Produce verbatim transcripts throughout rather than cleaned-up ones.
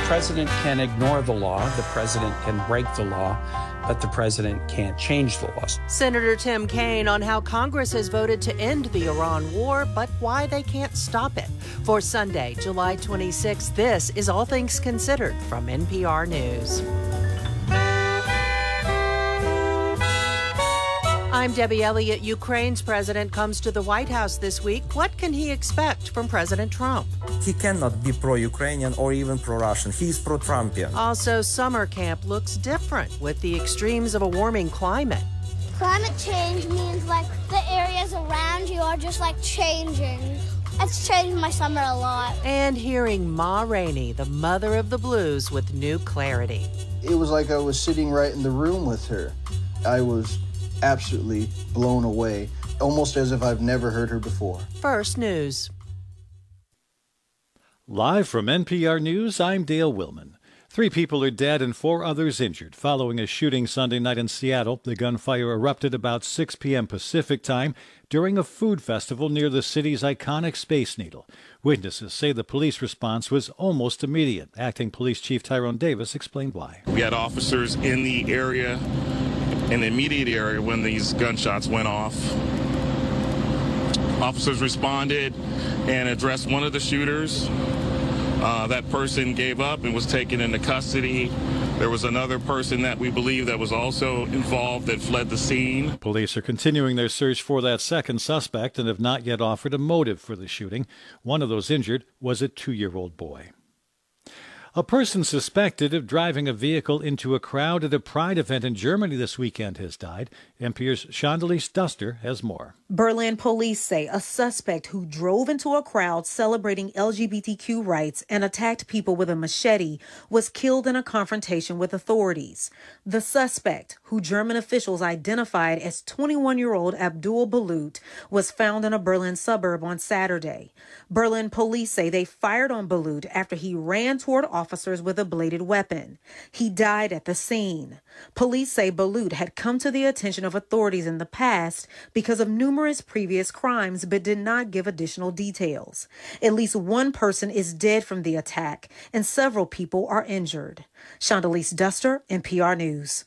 president can ignore the law, the president can break the law, but the president can't change the laws. Senator Tim Kaine on how Congress has voted to end the Iran war, but why they can't stop it. For Sunday, July twenty-sixth, this is All Things Considered from N P R News. I'm Debbie Elliott. Ukraine's president comes to the White House this week. What can he expect from President Trump? He cannot be pro-Ukrainian or even pro-Russian. He's pro-Trumpian. Also, summer camp looks different with the extremes of a warming climate. Climate change means like the areas around you are just like changing. It's changed my summer a lot. And hearing Ma Rainey, the mother of the blues, with new clarity. It was like I was sitting right in the room with her. I was absolutely blown away, almost as if I've never heard her before. First News. Live from N P R News, I'm Dale Willman. Three people are dead and four others injured following a shooting Sunday night in Seattle. The gunfire erupted about six p.m. Pacific time during a food festival near the city's iconic Space Needle. Witnesses say the police response was almost immediate. Acting Police Chief Tyrone Davis explained why. We had officers in the area, in the immediate area, when these gunshots went off. Officers responded and addressed one of the shooters. Uh, that person gave up and was taken into custody. There was another person that we believe that was also involved that fled the scene. Police are continuing their search for that second suspect and have not yet offered a motive for the shooting. One of those injured was a two-year-old boy. A person suspected of driving a vehicle into a crowd at a Pride event in Germany this weekend has died. N P R's Shondelise Duster has more. Berlin police say a suspect who drove into a crowd celebrating L G B T Q rights and attacked people with a machete was killed in a confrontation with authorities. The suspect, who German officials identified as twenty-one-year-old Abdul Balut, was found in a Berlin suburb on Saturday. Berlin police say they fired on Balut after he ran toward officers with a bladed weapon. He died at the scene. Police say Balut had come to the attention of authorities in the past because of numerous previous crimes, but did not give additional details. At least one person is dead from the attack, and several people are injured. Shondelise Duster, N P R News.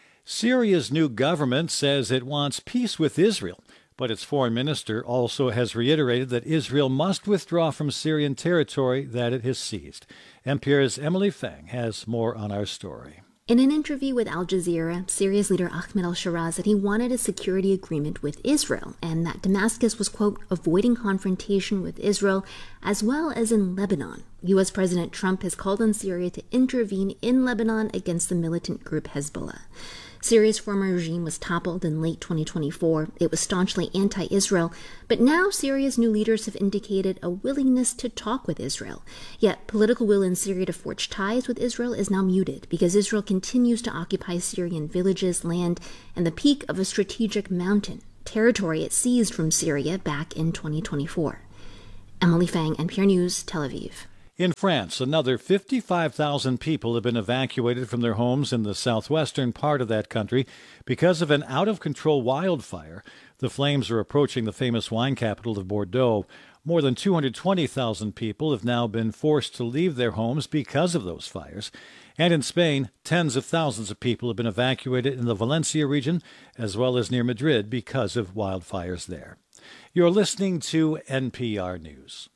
Syria's new government says it wants peace with Israel, but its foreign minister also has reiterated that Israel must withdraw from Syrian territory that it has seized. N P R's Emily Fang has more on our story. In an interview with Al Jazeera, Syria's leader Ahmed al-Sharaa said he wanted a security agreement with Israel and that Damascus was, quote, avoiding confrontation with Israel as well as in Lebanon. U S President Trump has called on Syria to intervene in Lebanon against the militant group Hezbollah. Syria's former regime was toppled in late twenty twenty-four. It was staunchly anti-Israel, but now Syria's new leaders have indicated a willingness to talk with Israel. Yet political will in Syria to forge ties with Israel is now muted because Israel continues to occupy Syrian villages, land, and the peak of a strategic mountain, territory it seized from Syria back in twenty twenty-four. Emily Fang, N P R News, Tel Aviv. In France, another fifty-five thousand people have been evacuated from their homes in the southwestern part of that country because of an out-of-control wildfire. The flames are approaching the famous wine capital of Bordeaux. More than two hundred twenty thousand people have now been forced to leave their homes because of those fires. And in Spain, tens of thousands of people have been evacuated in the Valencia region as well as near Madrid because of wildfires there. You're listening to N P R News.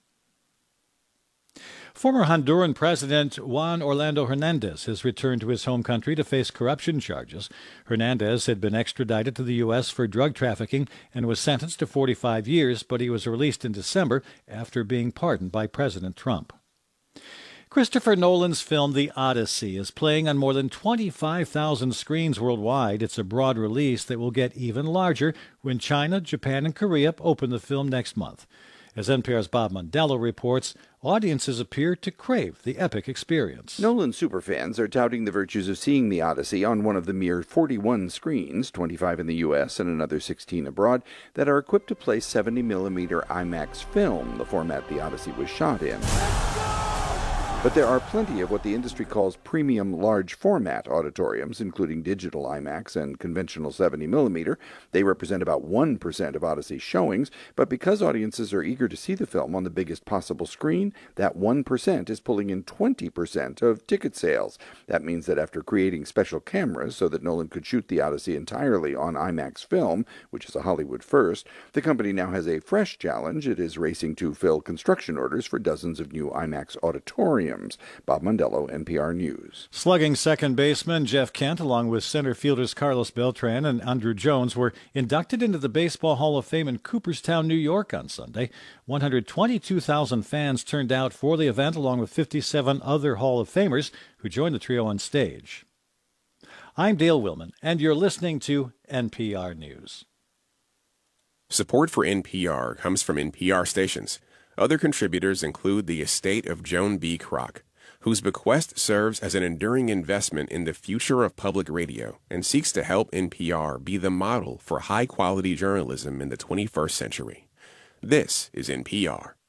Former Honduran President Juan Orlando Hernandez has returned to his home country to face corruption charges. Hernandez had been extradited to the U S for drug trafficking and was sentenced to forty-five years, but he was released in December after being pardoned by President Trump. Christopher Nolan's film The Odyssey is playing on more than twenty-five thousand screens worldwide. It's a broad release that will get even larger when China, Japan, and Korea open the film next month. As N P R's Bob Mondello reports, audiences appear to crave the epic experience. Nolan superfans are touting the virtues of seeing The Odyssey on one of the mere forty-one screens, twenty-five in the U S and another sixteen abroad, that are equipped to play seventy millimeter IMAX film, the format The Odyssey was shot in. But there are plenty of what the industry calls premium large format auditoriums, including digital IMAX and conventional seventy millimeter. They represent about one percent of Odyssey showings, but because audiences are eager to see the film on the biggest possible screen, that one percent is pulling in twenty percent of ticket sales. That means that after creating special cameras so that Nolan could shoot the Odyssey entirely on IMAX film, which is a Hollywood first, the company now has a fresh challenge. It is racing to fill construction orders for dozens of new IMAX auditoriums. Bob Mondello, N P R News. Slugging second baseman Jeff Kent, along with center fielders Carlos Beltran and Andruw Jones, were inducted into the Baseball Hall of Fame in Cooperstown, New York on Sunday. one hundred twenty-two thousand fans turned out for the event, along with fifty-seven other Hall of Famers who joined the trio on stage. I'm Dale Willman, and you're listening to N P R News. Support for N P R comes from N P R stations. Other contributors include the estate of Joan B. Kroc, whose bequest serves as an enduring investment in the future of public radio and seeks to help N P R be the model for high-quality journalism in the twenty-first century. This is N P R.